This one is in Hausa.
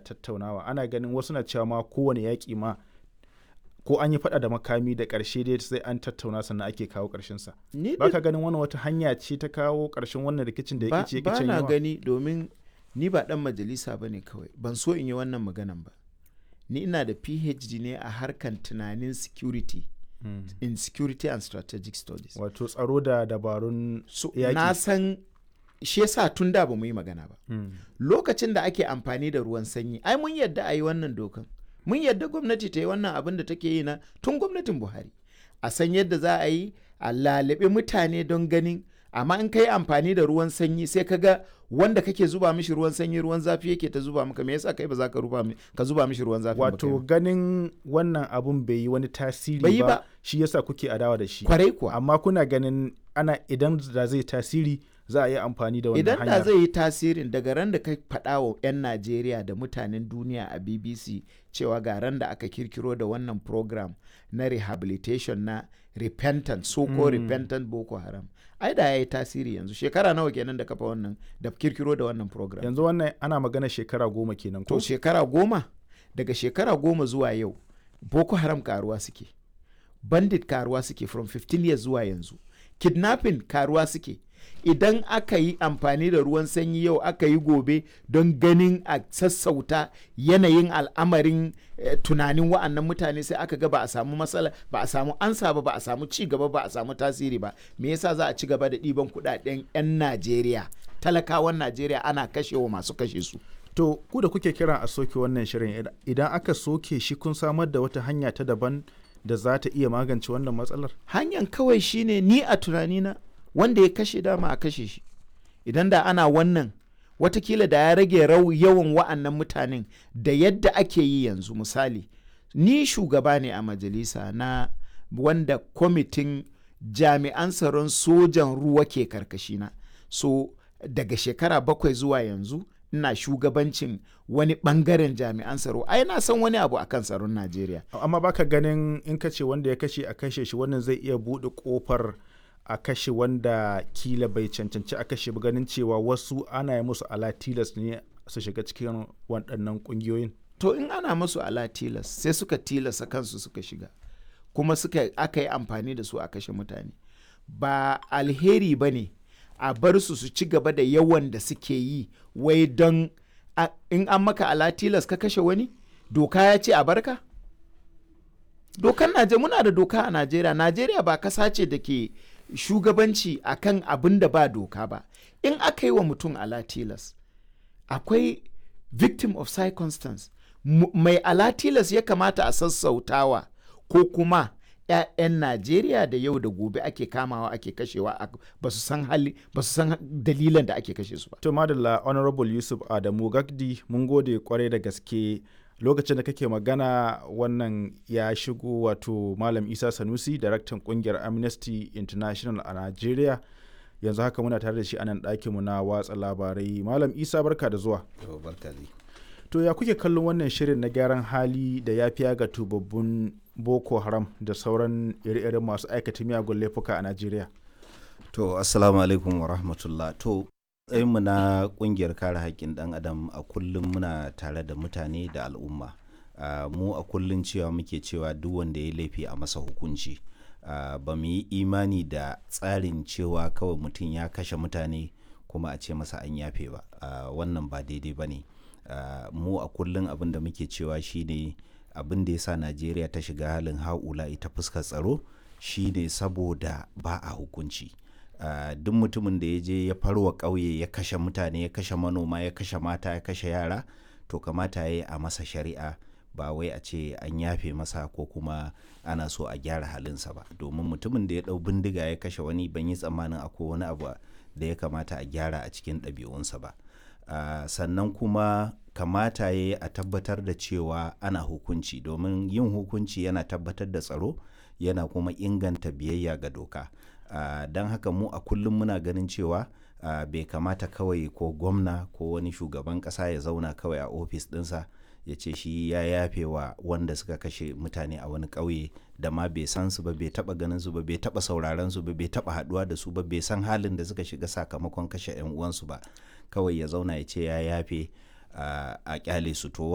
tattaunawa, ana ganin wasu na cewa ma kowane yaƙi ma ko an yi faɗa da makami da ƙarshe dai sai an tattauna sannan ake kawo ƙarshensa. Ba ka ganin wannan wata hanya ce ta kawo ƙarshen wannan rikicin da ya ƙice ba na gani, domin ni ba ɗan majalisa ba ne kawai, ban so in yi wannan maganan ba. Ni ina da PhD ne a harkan tunanin security, in security and strategic studies. Wato tsaro da dabarun yaƙi. Na san shi yasa tun da ba mu yi magana ba. Lokacin da ake amfani da ruwan sanyi, ai mun yadda a yi wannan dokan. Mun yadda gwamnati ta yi wannan abin da take yi na tun gwamnatin Buhari. A san yadda za a yi a lalabe mutane don ganin, amma in ka yi amfani da ruwan sanyi sai ka ga wanda kake zuba mishi ruwan sanyi ruwan zafi yake ta zuba maka, me yasa kai ba za ka zuba mishi ruwan zafi ba? Wato ganin wannan abun bai yi wani tasiri ba, shi yasa kuke adawa da shi. Kwarai kuwa. Amma kuna ganin idan da zai tasiri za a yi amfani da wannan hanyar. Idan da zai yi tasirin, daga ran da ka faɗa wa 'yan Najeriya da mutanen duniya a BBC cewa ga ran da aka kirkiro da wannan program na rehabilitation na repentant, so-called repentant Boko Haram, ai da ya yi tasiri yanzu. Shekara nawa kenan da kafa wannan, da kirkiro da wannan program? Yanzu wannan ana magana shekara 10 kenan ko? To shekara 10, daga shekara 10 zuwa yau, Boko Haram karuwa suke, bandit karuwa suke from 15 years zuwa yanzu, kidnapping karuwa suke. Idan aka yi amfani da ruwan sanyi yau, aka yi gobe don ganin a sassauta yanayin al'amarin tunanin wa'annan mutane, sai aka ga ba a samu matsala, ba a samu ansa ba, ba a samu ci gaba ba, a samu tasiri ba. Me yasa za a ci gaba da ɗiban kuɗaɗen 'yan Najeriya, talakawan Najeriya, ana kashewa masu kashe su? To ku da kuke kiran a soke wannan shirin, idan aka soke shi kun samar da wata hanya ta daban da za ta iya magance wannan matsalar? Hanyar kawai shine, ni a tunanina, wanda ya kashe dama a kashe shi. Idan da ana wannan, watakila da ya rage yawan wa'annan mutanen da yadda ake yi yanzu. Misali, ni shugaba ne a majalisa na wanda kwamitin jami'an tsaron sojan ruwa ke karkashina. So daga shekara 7 zuwa yanzu ina shugabancin wani bangaren jami'an tsaro. Ai na san wani abu akan tsaron Najeriya. Amma baka ganin in kace wanda ya kashe a kashe shi, wannan zai iya buɗe ƙofar a kashe wanda kila bai cancanci a kashe ba, ganin cewa wasu ana yi musu ala tilas ne su shiga cikin waɗannan ƙungiyoyin? To in ana musu ala tilas, sai suka tilasa kansu suka shiga, kuma aka yi amfani da su a kashe mutane, ba alheri ba ne a bar su ci gaba da yawan da suke yi, wai don in an maka ala tilas ka kashe wani, doka ya ce a barka? Dokan Najeriya, muna da doka a Najeriya. Najeriya ba kasa ce da ke shugabanci akan abin da ba doka ba. In aka yi wa mutum ala tilas, akwai victim of circumstance, mai ala tilas ya kamata a sassautawa, ko kuma 'ya'yan Najeriya da yau da gobe ake kamawa ake kashewa ba su san dalilan da ake kashe su ba. To madalla, Honorable Yusuf Adamu Gagdi, mun gode kwarai da gaske. Lokacin da kake magana wannan ya shigo, wato Malam Isa Sanusi, daraktan kungiyar Amnesty International a Najeriya. Yanzu haka muna tare da shi a nan ɗakinmu na watsa labarai. Malam Isa, barka da zuwa. To ya kuke kallon wannan shirin na gyaran hali da yafiya ga tubabbun Boko Haram da sauran ire-iren masu aikata miyagun laifuka a Najeriya? To assalamu alaikum wa rahmatullah. To mu na kungiyar kare haƙƙin ɗan adam, a kullum muna tare da mutane da al'umma. Mu a kullum cewa muke cewa duk wanda ya laifi a masa hukunci. Ba mu yi imani da tsarin cewa kawai mutum ya kashe mutane kuma a ce masa an yafe ba. Wannan ba daidai ba ne. Mu a kullum abin da muke cewa shine, abin da ya sa Najeriya ta shiga halin haula ita fuskar tsaro shine saboda ba a hukunci. Duk mutumin da ya je ya farwa ƙauye, ya kashe mutane, ya kashe manoma, ya kashe mata, ya kashe yara, to kamata ya yi a masa shari'a, ba wai a ce an yafe masa ko kuma ana so a gyara halinsa ba. Domin mutumin da ya ɗau bindiga ya kashe wani, ban yi tsammanin akwai wani abu da ya kamata a gyara a cikin ɗabi'unsa ba. Sannan kuma kamata ya yi a tabbatar da cewa ana hukunci, domin yin hukunci yana tabbatar da tsaro, yana kuma inganta biyayya ga doka. Don haka mu a kullum muna ganin cewa bai kamata kawai ko gwamna ko wani shugaban ƙasa ya zauna kawai a ofis ɗinsa ya ce shi ya yafe wa wanda suka kashe mutane a wani ƙauye da ma bai san su ba, bai taɓa ganin su ba, bai taɓa sauraron su ba, bai taɓa haɗuwa da su ba, bai san halin da suka shiga sakamakon kashe 'yan uwansu ba, kawai ya zauna ya ce ya yafe a ƙyale su. To